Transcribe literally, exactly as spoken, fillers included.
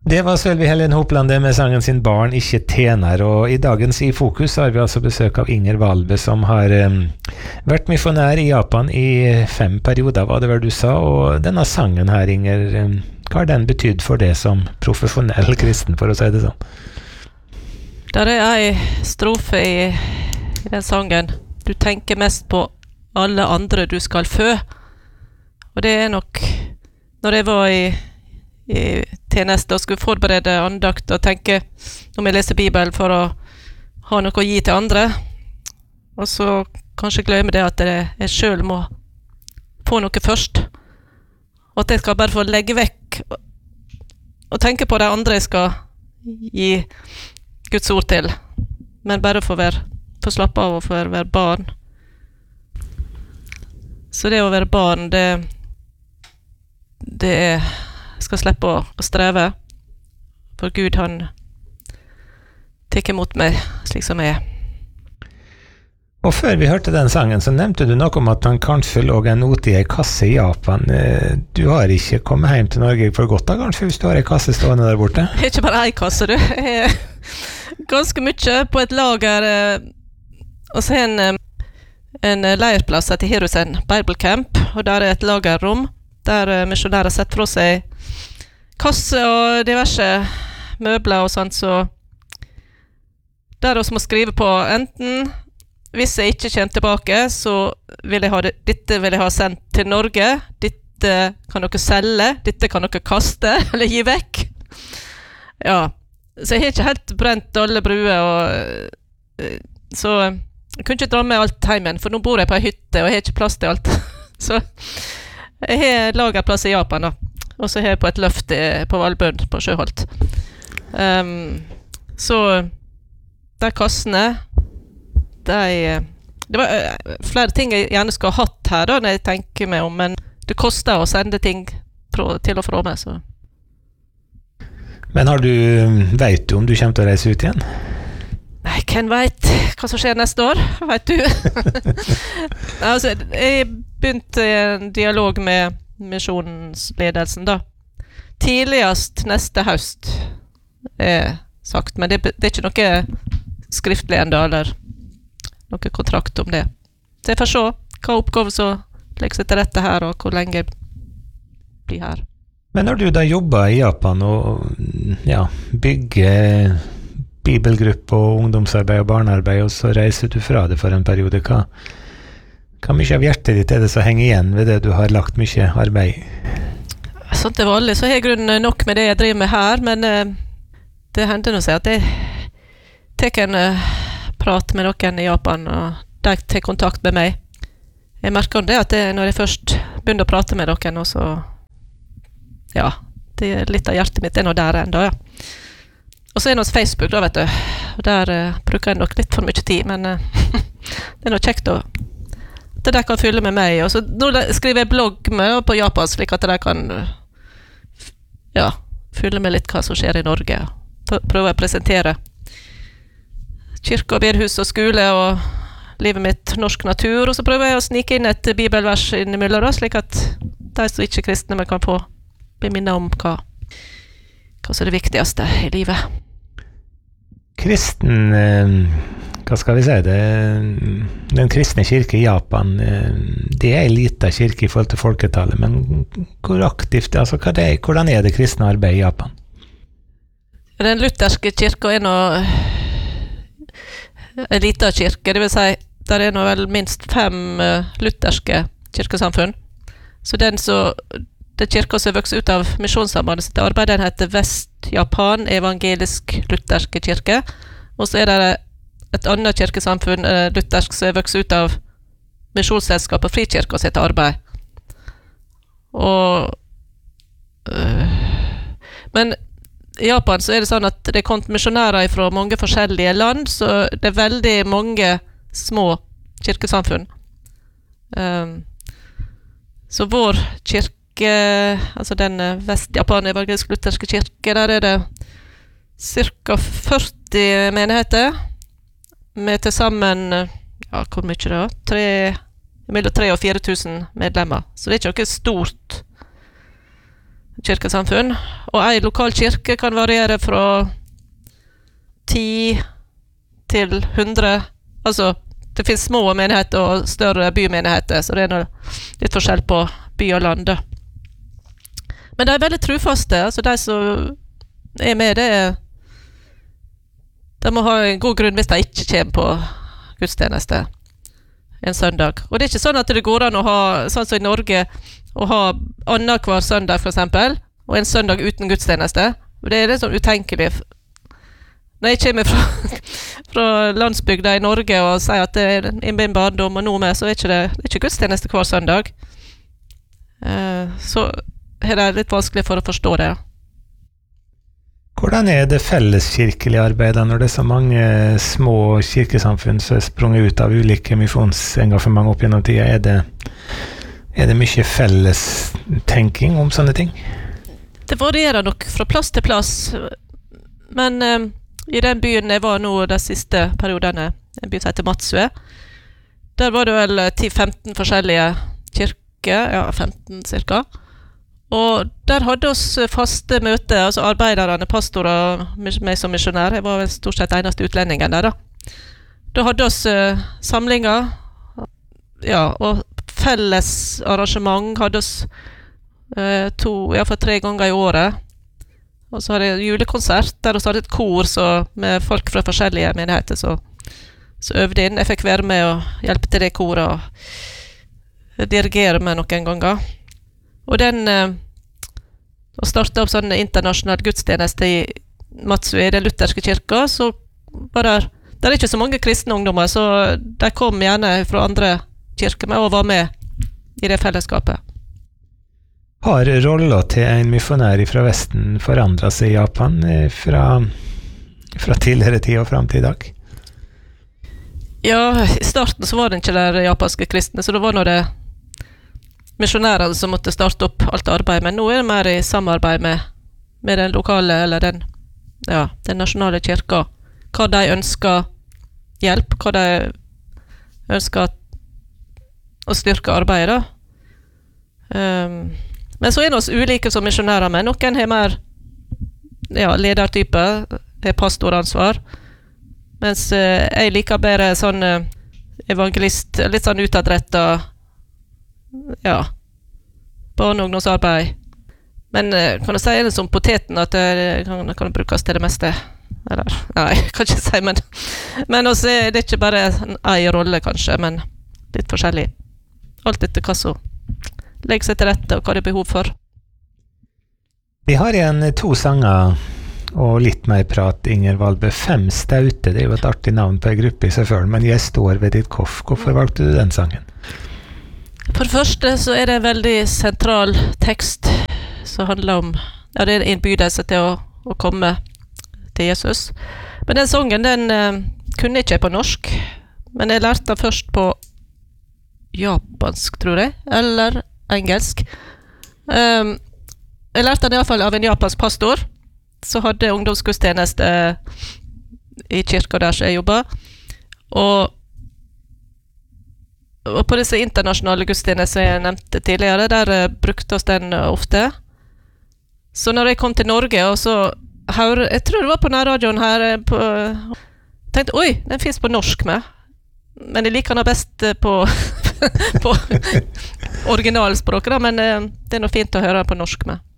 Det var Sølvi Helen Hopland med sangen sin Barn ikke tjener, og i dagens I Fokus har vi altså besøk av Inger Valve, som har um, vært misjonær I Japan I fem perioder, hva det var du sa, og denne sangen her, Inger, um, hva har den betydd for det som profesjonell kristen, for å si det sånn? Der er en strofe I, I den sangen. Du tenker mest på alle andre du skal fø, og det er nok, når jeg var I I tjeneste og skulle forberede andakt og tenke om jeg leser Bibelen for å ha noe å gi til andre, og så kanskje glemme det at jeg selv må få noe først, og at jeg skal bare få legge vekk og, og tenke på det andre jeg skal gi Guds ord til, men bare få være få slappe av og få være barn. Så det å være barn, det det er skal slippe å, å streve, for Gud han tekker mot meg slik som jeg er. Og før vi hørte den sangen, så nevnte du noe om at han kanskje lå en note I en kasse I Japan. Du har ikke kommet hjem til Norge for godt da, kanskje, hvis du har en kasse stående der borte? Det er ikke bare en kasse, du. Jeg er ganske mye på et lager, og så er en, en leirplass etter Hirusen Bible Camp, og der er et lagerrom, der misjonærer setter fra seg kasse og diverse møbler og sånt, så der også må skrive på enten hvis jeg ikke kommer tilbake, så vil jeg ha det, dette vil jeg ha sendt til Norge, dette kan dere selge, dette kan dere kaste eller gi vekk. Ja, så jeg har ikke helt brent alle bruer, og så jeg kunne ikke dra med alt hjem igjen, for nå bor jeg på en hytte og jeg har ikke plass til alt. Så jeg har lagerplass I Japan da, og så har jeg på et løft på Valbøen på Sjøholt. Um, så de kassene, de, det var uh, flere ting jeg gjerne skulle ha hatt her da, når jeg tenker meg om, men det koster å sende ting fra, til og fra meg. Så. Men har du, vet du om du kommer til å reise ut igjen? Nei, hvem vet hva som skjer neste år, vet du? Altså, jeg begynte en dialog med misjonsledelsen da. Tidligast neste høst er sagt, men det, det er ikke noe skriftlig enda, eller noe kontrakt om det. Så jeg får se hva oppgave som legger seg til rette her, og hvor lenge jeg blir her. Men når du da jobber I Japan og ja, bygger bibelgruppe og ungdomsarbeid og barnearbeid, og så reiser du fra det for en periode, hva Hva mye av hjertet ditt er det som henger igjen ved det du har lagt mye arbeid I? Sånn til vanlig, så har jeg grunn nok med det jeg driver med her, men uh, det hender nå seg at jeg tar en uh, prat med noen I Japan, og de tar kontakt med meg. Jeg merker det at det, når jeg først begynner å prate med noen, og så, ja, det er litt av hjertet mitt er nå der enda, ja. Og så er det hos Facebook da, vet du, og der uh, bruker jeg nok litt for mye tid, men uh, det er noe kjekt å at de kan fylle med meg, og så nå skriver jeg blogg med på Japan, slik at de kan ja, fylle med litt hva som skjer I Norge, prøve å presentere kirke og bedehus og skole og livet mitt norsk natur, og så prøver jeg å snike inn et bibelvers innimellom, slik at de som ikke er kristne kan få bli minnet om hva, hva som er det viktigste I livet. Kristen hva skal vi si det, den kristne kirke I Japan, det er en liten kirke I forhold til folketallet, men hvor aktivt, altså hva det, hvordan er det kristne arbeidet I Japan? Den lutherske kirke er nå en liten kirke, det vil si, der er nå vel minst fem lutherske kirkesamfunn, så den så, det kirka som vokser ut av misjonssambandet sitt arbeid, den heter Vest-Japan Evangelisk Lutherske kirke, og så er det et annet kirkesamfunn, eh, luthersk, som er vokst ut av misjonsselskapet og frikirka sitt arbeid. Og, øh, men I Japan så er det sånn at det er kommet misjonærer fra mange forskjellige land, så det er veldig mange små kirkesamfunn. Um, så vår kirke, altså den Vest-Japan Evangelisk Lutherske kirke, der er det cirka førti menigheter, med til sammen, ja, hvor mye da? Tre, mellom tre og fire tusen medlemmer. Så det er ikke noe stort kirkesamfunn, og en lokal kirke kan variere fra ti til hundre, altså det finnes små menigheter og større bymenigheter, så det er litt forskjell på by og land da. Men de er veldig trufaste, altså de som er med, det er, de må ha en god grunn hvis de ikke kommer på gudstjeneste en søndag. Og det er ikke sånn at det går an å ha, sånn som i Norge, å ha annet hver søndag for eksempel, og en søndag uten gudstjeneste. Det er litt sånn utenkelig. Når jeg kommer fra, fra landsbygda i Norge og sier at det er i min barndom og noe med, så er ikke det, det er ikke gudstjeneste hver søndag. Uh, så er det litt vanskelig for å forstå det. Hvordan er det felleskirkelige arbeidet når det er så mange små kirkesamfunn som er sprunget ut av ulike misjonsengasjement opp gjennom tida? Er det, er det mye felles tenking om sånne ting? Det varierer nok fra plass til plass, men um, i den byen jeg var nå de siste periodene, en by som heter Matsue, der var det vel ti til femten forskjellige kirker, ja, femten cirka, og der hadde oss faste møter, altså arbeiderne, pastorer, meg som misjonær, jeg var vel stort sett eneste utlendingen der da. Da hadde oss uh, samlinger, ja, og felles arrangement hadde oss uh, to, ja, for tre ganger i året. Og så hadde jeg julekonsert, der vi hadde et kor så, med folk fra forskjellige menigheter, så, så øvde inn. Jeg fikk være med og hjelpe til det koret, og dirigere med noen ganger. Og den, uh, å starte opp sånn internasjonal gudstjeneste i Matsue, i den lutherske kirka, så var det, det er ikke så mange kristne ungdommer, så de kom gjerne fra andre kirker med og var med i det fellesskapet. Har rollen til en misjonær fra Vesten forandret seg i Japan fra, fra tidligere tid og frem til i dag? Ja, i starten så var det ikke der japanske kristne, så det var når det misjonærene som måtte starte opp alt arbeid, men nå er det mer i samarbeid med, med den lokale, eller den, ja, den nasjonale kirka. Hva de ønsker hjelp, hva de ønsker å styrke arbeidet. Um, men så er det oss ulike som misjonærer med. Noen har mer ja, ledertype, har pastoransvar, mens uh, jeg liker bedre sånn uh, evangelist, litt sånn utadrettet, ja, barne- og ungdomsarbeid. Men kan du si det som poteten at det kan, kan brukes til det meste? Eller, nei, kan ikke si, men, men også er det ikke bare en rolle kanskje, men litt forskjellig. Alt etter hva som legger seg til rette, og hva det er behov for. Vi har igjen to sanger og litt mer prat, Inger Valbø. Fem staute, det er jo et artig navn på en gruppe i seg selv, men jeg står ved ditt koff. Hvorfor valgte du den sangen? For det første så er det en veldig sentral tekst som handler om, ja, det er en innbydelse til å, å komme til Jesus. Men den sangen, den uh, kunne ikke jeg på norsk, men jeg lærte den først på japansk, tror jeg, eller engelsk. Um, jeg lærte den i hvert fall av en japansk pastor, så hadde ungdomsgudstjeneste i kirka der som jeg jobbet, og Og på disse internasjonale gudstjenester jeg nevnte tidligere, der uh, brukte oss den uh, ofte. Så når jeg kom til Norge, og så hør, jeg tror det var på nærradioen her, uh, på, uh, tenkte, oi, den finnes på norsk med. Men jeg liker den best uh, på, på originalspråket, da, men uh, det er noe fint å høre på norsk med.